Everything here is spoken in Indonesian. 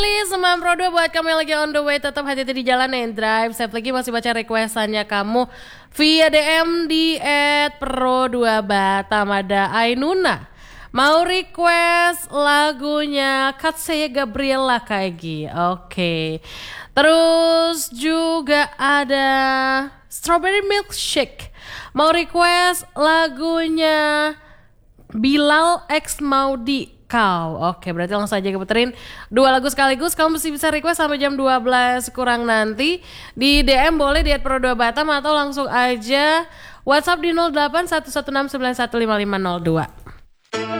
Asli Seman Pro 2 buat kamu yang lagi on the way, tetap hati-hati di jalan and drive. Saya lagi masih baca requestannya kamu via DM di @pro2batam. Ada Ainuna mau request lagunya Katseye Gabriela Kaigi. Oke. Terus juga ada Strawberry Milkshake mau request lagunya Bilal X Maudi Kau. Oke, berarti langsung aja keputerin 2 lagu sekaligus. Kamu mesti bisa request sampai jam 12 kurang nanti. Di DM boleh di @pro2batam atau langsung aja WhatsApp di 08 116 915502.